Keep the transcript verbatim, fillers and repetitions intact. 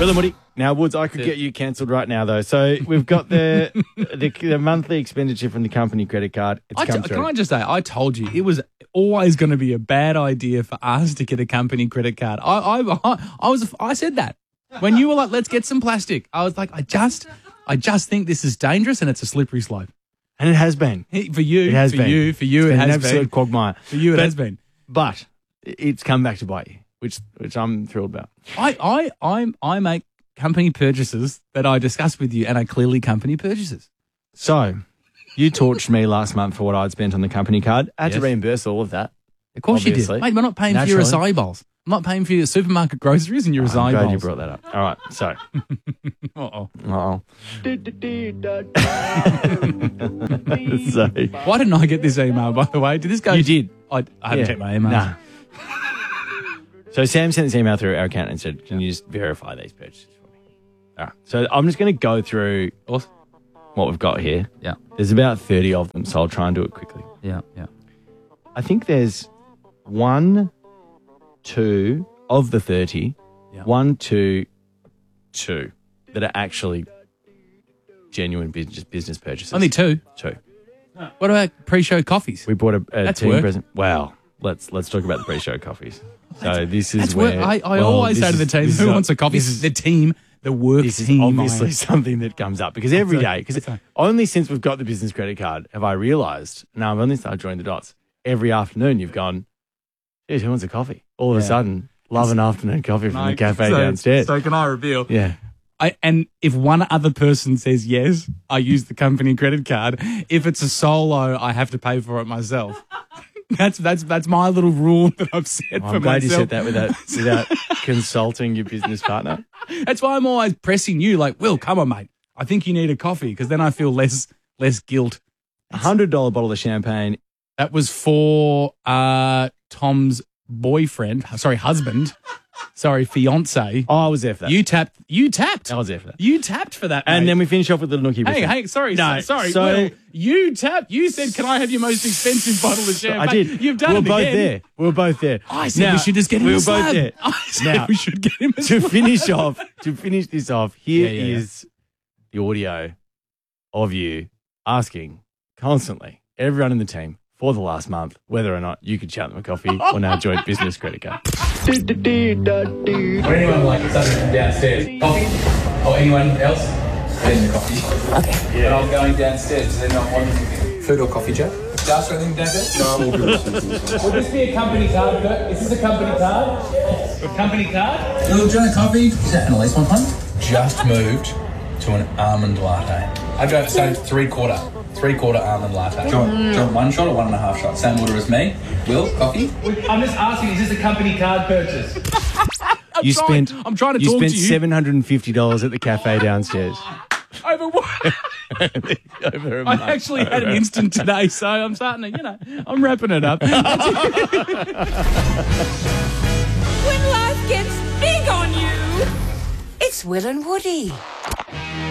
Will and Woody. Now, Woods, I could get you cancelled right now, though. So we've got the, the the monthly expenditure from the company credit card. It's I come t- through. Can I just say, I told you, it was always going to be a bad idea for us to get a company credit card. I, I, I, I was, I said that. When you were like, let's get some plastic, I was like, I just, I just think this is dangerous and it's a slippery slope. And it has been. For you, It has for been. you, for you, It's it been has an absolute been. quagmire. For you, it But- has been. But it's come back to bite you, which which I'm thrilled about. I, I, I, I make company purchases that I discuss with you, and are clearly company purchases. So, you torched me last month for what I'd spent on the company card. I had Yes. to reimburse all of that. Of course Obviously. you did, mate. We're not paying for your Naturally. acai bowls. I'm not paying for your supermarket groceries and your I'm acai glad bowls. you brought that up. All right, so. Uh-oh. Uh-oh. so. Why didn't I get this email, by the way? Did this go? You did. I, I haven't Yeah. checked my emails. Nah. So Sam sent this email through our account and said, can you just verify these purchases for me? All right. So I'm just going to go through Awesome. what we've got here. Yeah. There's about thirty of them, so I'll try and do it quickly. Yeah, yeah. I think there's one, two of the thirty, Yeah. one, two, two that are actually genuine business business purchases. Only two. two. What about pre-show coffees? We bought a, a That's team work. present. Wow. Let's let's talk about the pre-show coffees. So this is That's where where I, I well, always this say to the is- team, this who is- wants a coffee? This is, The team, the work this is team. obviously mate. something that comes up because every That's day, right. because That's right. only since we've got the business credit card have I realised. Now I've only started joining the dots. Every afternoon you've gone, geez, who wants a coffee? All of a Yeah. sudden, love an afternoon coffee from the Mate, cafe so- downstairs. So can I reveal? yeah. I, and if one other person says yes, I use the company credit card. If it's a solo, I have to pay for it myself. That's that's that's my little rule that I've set Well, for I'm glad myself. you said that without without consulting your business partner. That's why I'm always pressing you, like, Will, come on, mate. I think you need a coffee because then I feel less less guilt. A hundred dollar bottle of champagne. That was for uh, Tom's boyfriend, sorry, husband, sorry, fiance. Oh, I was there for that. You tapped. You tapped. I was there for that. You tapped for that, And mate. then we finish off with little nookie. Hey, Buffet. hey, sorry, No, so- sorry. so- Will, you tapped. You said, "Can I have your most expensive bottle of champagne?" I did. You've done we were it both again. there. We were both there. I said Now, we should just get him we a were both slab. there. I said Now, we should get him a to slab. finish off, to finish this off, here Yeah, yeah, yeah. is the audio of you asking constantly everyone in the team for the last month whether or not you could shout them a coffee on our joint business credit card. Would anyone like something downstairs? Coffee? Or anyone else? Getting the coffee. Okay. Yeah. I'm going downstairs. Does anyone want food or coffee, Joe? Josh, anything downstairs? No, I'm all good. Would this be a company card? Is this a company card? A company card? Will, do you want a coffee? Is that Annalise one time? Just moved to an almond latte. I got so three quarter, three quarter almond latte. Do you, want, do you want one shot or one and a half shot? Same order as me. Will, coffee? I'm just asking, is this a company card purchase? I'm You trying, spent I'm trying to you talk spent to you. seven hundred and fifty dollars at the cafe downstairs. Over what? Over a I month. actually had an instant today, so I'm starting to, you know, I'm wrapping it up. When life gets big on you, it's Will and Woody.